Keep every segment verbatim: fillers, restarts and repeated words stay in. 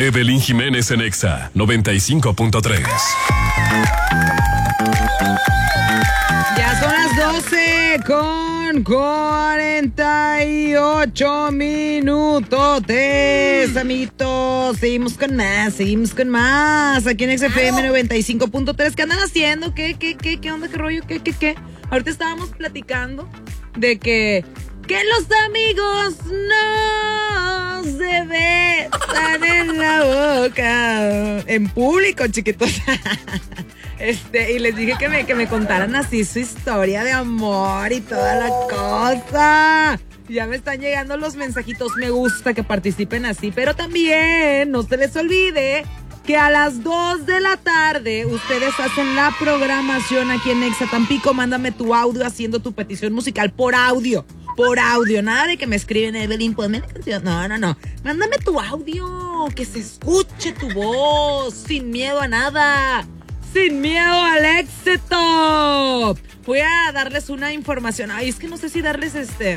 Evelyn Jiménez en Exa noventa y cinco punto tres. Ya son las doce con cuarenta y ocho minutotes, amiguitos. Seguimos con más, seguimos con más. Aquí en X F M noventa y cinco punto tres. ¿Qué andan haciendo? ¿Qué, qué, qué, qué onda? ¿Qué rollo? ¿Qué, qué, qué? Ahorita estábamos platicando de que, que los amigos no se besan en la boca. En público, chiquitos. Este, y les dije que me, que me contaran así su historia de amor y toda la cosa. Ya me están llegando los mensajitos. Me gusta que participen así, pero también no se les olvide que a las dos de la tarde ustedes hacen la programación aquí en Exa Tampico. Mándame tu audio haciendo tu petición musical por audio. Por audio, nada de que me escriben, Evelyn, ponme la canción. No, no, no. Mándame tu audio, que se escuche tu voz, sin miedo a nada. Sin miedo al éxito. Voy a darles una información. Ay, es que no sé si darles este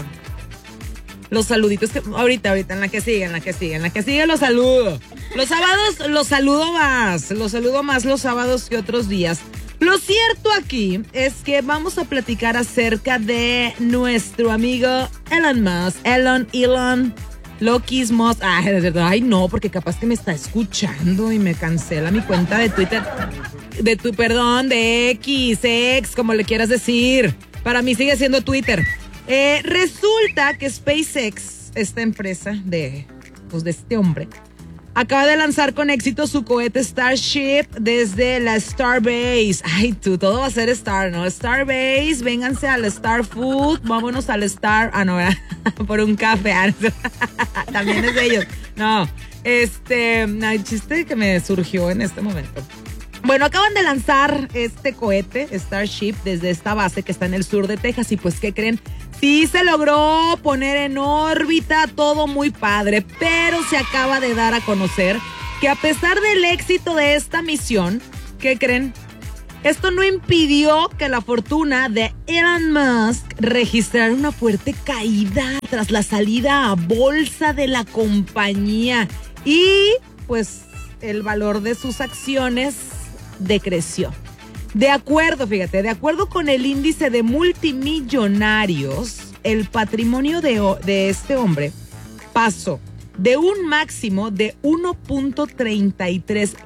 los saluditos que ahorita, ahorita, en la que sigue, en la que sigue, en la que sigue los saludo. Los sábados los saludo más. Los saludo más los sábados que otros días. Lo cierto aquí es que vamos a platicar acerca de nuestro amigo Elon Musk. Elon, Elon. Loki's Musk. Ay, ay, no, porque capaz que me está escuchando y me cancela mi cuenta de Twitter. De tu, perdón, de X, X, como le quieras decir. Para mí sigue siendo Twitter. Eh, resulta que SpaceX, esta empresa de, pues de este hombre, acaba de lanzar con éxito su cohete Starship desde la Starbase. Ay, tú, todo va a ser Star, ¿no? Starbase, vénganse al Star Food, vámonos al Star... Ah, no, ¿verdad? Por un café. Ah, también es de ellos. No, este... Hay chiste que me surgió en este momento. Bueno, acaban de lanzar este cohete, Starship, desde esta base que está en el sur de Texas. Y pues, ¿qué creen? Sí se logró poner en órbita, todo muy padre. Pero se acaba de dar a conocer que a pesar del éxito de esta misión, ¿qué creen? Esto no impidió que la fortuna de Elon Musk registrara una fuerte caída tras la salida a bolsa de la compañía. Y, pues, el valor de sus acciones decreció. De acuerdo, fíjate, de acuerdo con el índice de multimillonarios, el patrimonio de, de este hombre pasó de un máximo de uno punto treinta y tres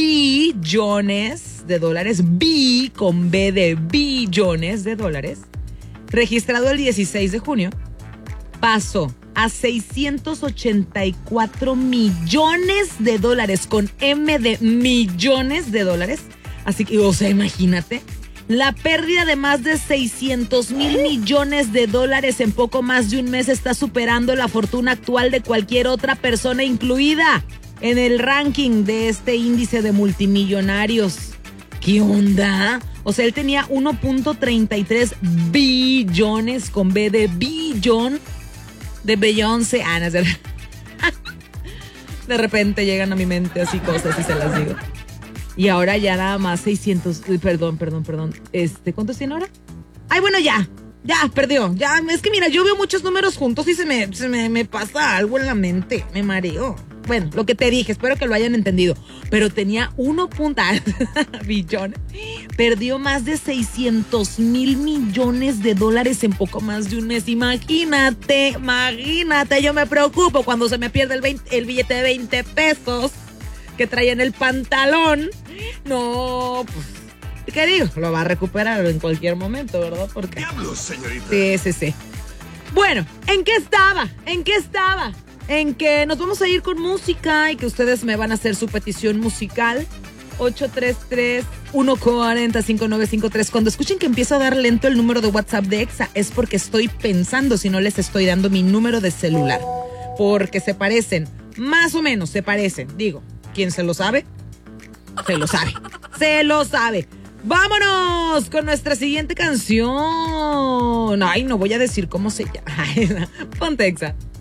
billones de dólares, bi con B de billones de dólares, registrado el dieciséis de junio, pasó a seiscientos ochenta y cuatro millones de dólares, con M de millones de dólares. Así que, o sea, imagínate, la pérdida de más de seiscientos mil millones de dólares en poco más de un mes está superando la fortuna actual de cualquier otra persona incluida en el ranking de este índice de multimillonarios. ¿Qué onda? O sea, él tenía uno punto treinta y tres billones con B de billón de Beyoncé. Ah, no, de repente llegan a mi mente así cosas y se las digo. Y ahora ya nada más seiscientos, perdón, perdón, perdón. Este, ¿cuántos tiene ahora? Ay, bueno, ya, ya, perdió. Ya, es que mira, yo veo muchos números juntos y se me, se me, me pasa algo en la mente, me mareo. Bueno, lo que te dije, espero que lo hayan entendido. Pero tenía uno punto billón. Perdió más de seiscientos mil millones de dólares en poco más de un mes. Imagínate, imagínate, yo me preocupo cuando se me pierde el, veinte, el billete de veinte pesos que traía en el pantalón. No, pues, ¿qué digo? Lo va a recuperar en cualquier momento, ¿verdad? Porque... ¡Diablos, señorita! Sí, sí, sí. Bueno, ¿en qué estaba? ¿En qué estaba? En que nos vamos a ir con música y que ustedes me van a hacer su petición musical. ocho tres tres, uno cuatro cero, cinco nueve cinco tres. Cuando escuchen que empieza a dar lento el número de WhatsApp de Exa, es porque estoy pensando si no les estoy dando mi número de celular. Porque se parecen, más o menos se parecen. Digo, ¿quién se lo sabe? Se lo sabe, se lo sabe. ¡Vámonos con nuestra siguiente canción! Ay, no voy a decir cómo se llama. Ponte Exa.